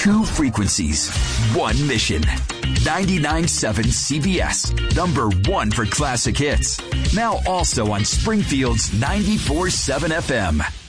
Two frequencies, one mission. 99.7 CBS, #1 for classic hits. Now also on Springfield's 94.7 FM.